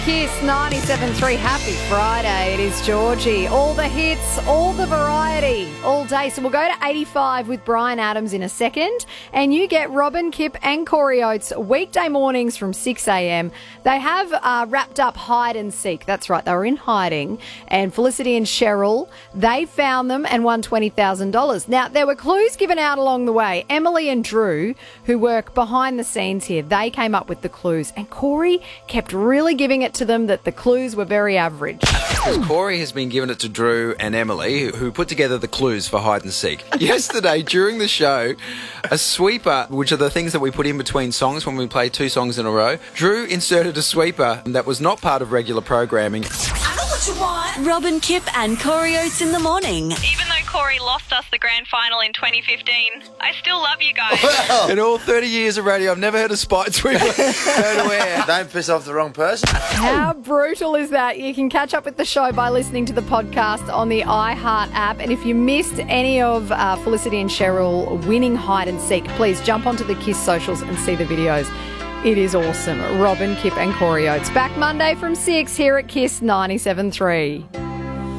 Kiss 97.3. Happy Friday. It is Georgie. All the hits, all the variety, all day. So we'll go to 85 with Brian Adams in a second. And you get Robin, Kip and Corey Oates weekday mornings from 6 a.m. They have wrapped up Hide and Seek. That's right. They were in hiding. And Felicity and Cheryl, they found them and won $20,000. Now, there were clues given out along the way. Emily and Drew, who work behind the scenes here, they came up with the clues. And Corey kept really giving it to them that the clues were very average. Corey has been giving it to Drew and Emily, who put together the clues for Hide and Seek. Yesterday, during the show, a sweeper, which are the things that we put in between songs when we play two songs in a row, Drew inserted a sweeper that was not part of regular programming. I know what you want. Robin, Kip and Corey Oates in the morning. Even though Corey lost us the grand final in 2015, I still love you guys. In all 30 years of radio, I've never heard a spite sweeper go to air. Don't piss off the wrong person. How brutal is that? You can catch up with the show by listening to the podcast on the iHeart app. And if you missed any of Felicity and Cheryl winning Hide and Seek, please jump onto the Kiss socials and see the videos. It is awesome. Robin, Kip and Corey Oates. Back Monday from 6 here at Kiss 97.3.